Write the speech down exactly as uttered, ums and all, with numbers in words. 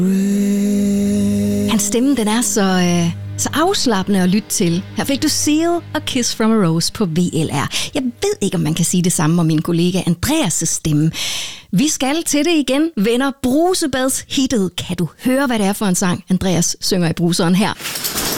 Hans stemme, den er så, øh, så afslappende at lytte til. Her fik du Seal og Kiss from a Rose på V L R. Jeg ved ikke, om man kan sige det samme om min kollega Andreas' stemme. Vi skal til det igen, venner. Brusebads hittet. Kan du høre, hvad det er for en sang, Andreas synger i bruseren her?